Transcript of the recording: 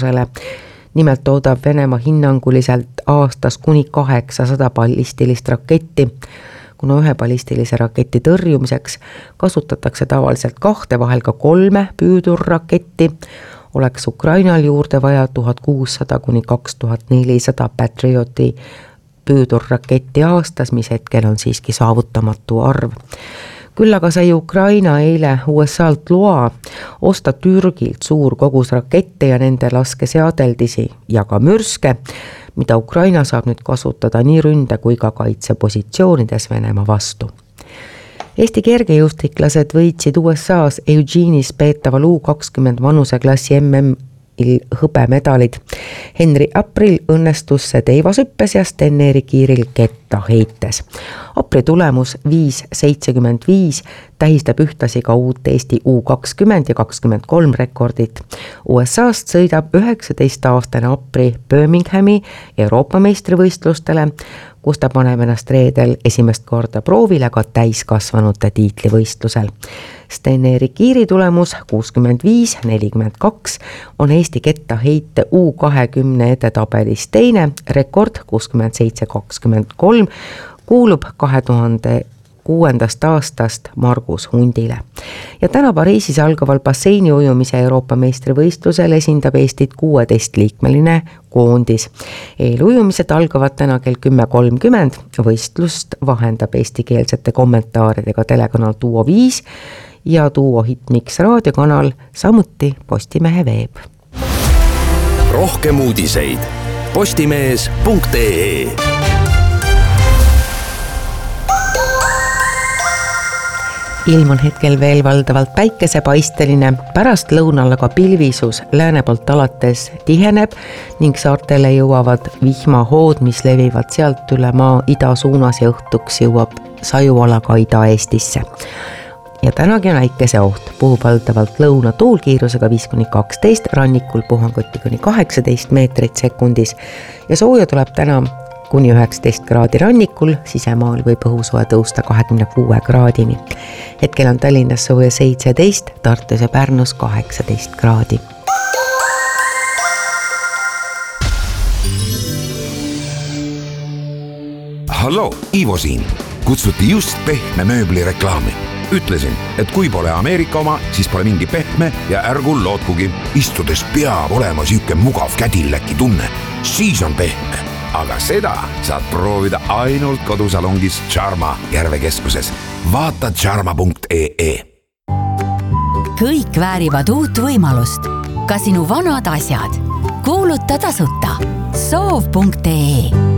Nimelt toodab Venemaa hinnanguliselt aastas kuni 800 ballistilist raketti. Kuna ühe ballistilise raketi tõrjumiseks kasutatakse tavaliselt 2, vahel ka 3 püüdurraketti, oleks Ukrainal juurde vaja 1600 kuni 2400 Patrioti püüdurraketti aastas, mis hetkel on siiski saavutamatu arv. Küll aga sai Ukraina eile USA-lt loa osta Türgilt suur kogus rakette ja nende laskeseadeldisi ja ka mürske, mida Ukraina saab nüüd kasutada nii ründe kui ka kaitsepositsioonides Venemaa vastu. Eesti kergejõustiklased võitsid USA-s Eugene'is peetaval U20 vanuseklassi hõbemedalid. Henry April õnnestus see teivashüppes ja Sten-Erik Kiiril kettaheites. Apri tulemus 5.75 tähistab ühtlasi ka uut Eesti U20 ja 23 rekordit. USA-st sõidab 19-aastane Apri Birminghami Euroopa meistrivõistlustele, kus ta paneb ennast reedel esimest korda proovile ka täiskasvanute tiitlivõistlusel. Sten-Erik Kiiri tulemus 65.42 on Eesti kettaheite U20 edetabelis teine, rekord 67.23 kuulub 2006. aastast Margus Hundile. Ja täna Pariisis algaval basseiniujumise Euroopa meistrivõistlusel esindab Eestit 16-liikmeline koondis. Eelujumised algavad täna kell 10.30, võistlust vahendab eestikeelsete kommentaaridega telekanal Duo 5 ja Duo Hitmix raadiokanal, samuti Postimehe veeb. Rohkem uudiseid postimees.ee. Ilm on hetkel veel valdavalt päikesepaisteline, pärast lõunal aga pilvisus lääne poolt alates tiheneb ning saartele jõuavad vihmahood, mis levivad sealt üle maa ida suunas ja õhtuks jõuab sajuala ka Ida-Eestisse. Ja tänagi on äikese oht, puhub valdavalt lõuna tuulkiirusega 5-12, rannikul puhanguti kuni 18 meetrit sekundis ja sooja tuleb täna kuni 19 kraadi rannikul, sisemaal võib õhusoe tõusta 26 kraadini. Hetkel on Tallinnas sooja 17, Tartus ja Pärnus 18 kraadi. Hallo, Ivo siin. Kutsuti just pehme mööbli reklaami. Ütlesin, et kui pole Ameerika oma, siis pole mingi pehme ja ärgu lootkugi. Istudes peab olema siuke mugav kädilläki tunne. Siis on pehme. Aga seda saad proovida ainult kodusalongis Charma Järvekeskuses. Vaata charma.ee. Kõik väärivad uut võimalust. Ka sinu vanad asjad. Kuuluta tasuta. Soov.ee